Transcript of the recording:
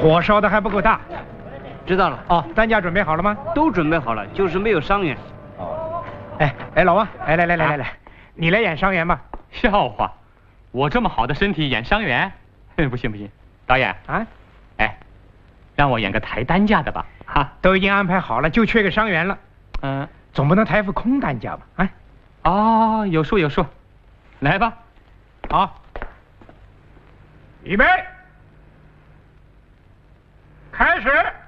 火烧的还不够大。 知道了。 哦，担架准备好了吗？ 都准备好了，就是没有伤员。 哦。哎，老王，来，你来演伤员吧。 笑话，我这么好的身体演伤员？不行，导演啊， 哎，让我演个抬担架的吧。哈， 都已经安排好了，就缺个伤员了。总不能抬副空担架吧？啊。 哦，有数，来吧。 好，预备，开始。